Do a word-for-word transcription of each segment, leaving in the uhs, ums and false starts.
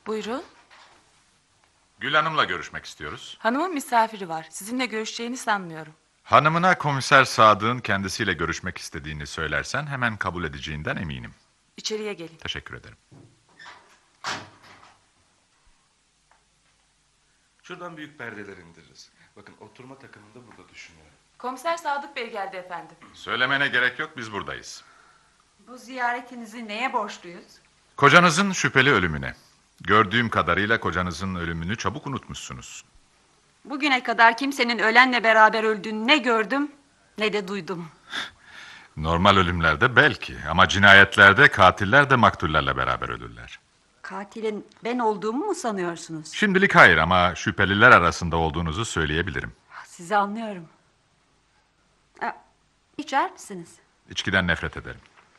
Buyurun. Gül Hanım'la görüşmek istiyoruz. Hanımın misafiri var. Sizinle görüşeceğini sanmıyorum. Hanımına Komiser Sadık'ın kendisiyle görüşmek istediğini söylersen hemen kabul edeceğinden eminim. İçeriye gelin. Teşekkür ederim. Şuradan büyük perdeler indiririz. Bakın oturma takımını da burada düşünüyorum. Komiser Sadık Bey geldi efendim. Söylemene gerek yok, biz buradayız. Bu ziyaretinizi neye borçluyuz? Kocanızın şüpheli ölümüne. Gördüğüm kadarıyla kocanızın ölümünü çabuk unutmuşsunuz. Bugüne kadar kimsenin ölenle beraber öldüğünü ne gördüm ne de duydum. Normal ölümlerde belki ama cinayetlerde katiller de maktullerle beraber ölürler. Katilin ben olduğumu mu sanıyorsunuz? Şimdilik hayır ama şüpheliler arasında olduğunuzu söyleyebilirim. Sizi anlıyorum. Ha, içer misiniz? İçkiden nefret ederim.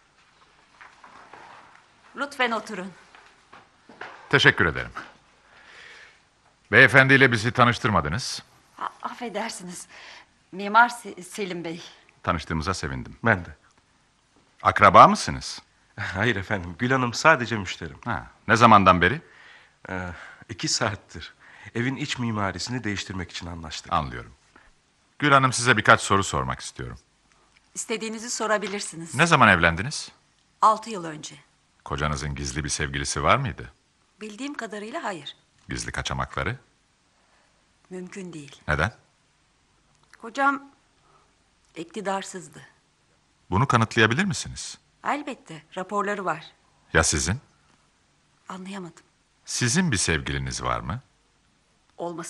Lütfen oturun. Teşekkür ederim. Beyefendiyle bizi tanıştırmadınız. Ha, affedersiniz. Mimar Se- Selim Bey. Tanıştığımıza sevindim. Ben de. Akraba mısınız? Hayır efendim, Gül Hanım sadece müşterim. Ha, ne zamandan beri? Ee, iki saattir. Evin iç mimarisini değiştirmek için anlaştık. Anlıyorum. Gül Hanım, size birkaç soru sormak istiyorum. İstediğinizi sorabilirsiniz. Ne zaman evlendiniz? Altı yıl önce. Kocanızın gizli bir sevgilisi var mıydı? Bildiğim kadarıyla hayır. Gizli kaçamakları? Mümkün değil. Neden? Kocam iktidarsızdı. Bunu kanıtlayabilir misiniz? Elbette raporları var. Ya sizin? Anlayamadım. Sizin bir sevgiliniz var mı? Olması